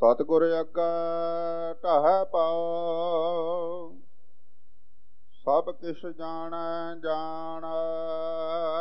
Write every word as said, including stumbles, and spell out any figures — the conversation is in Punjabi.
सतगुर अग्गै ढहै पाओ, सब किश जानै जान।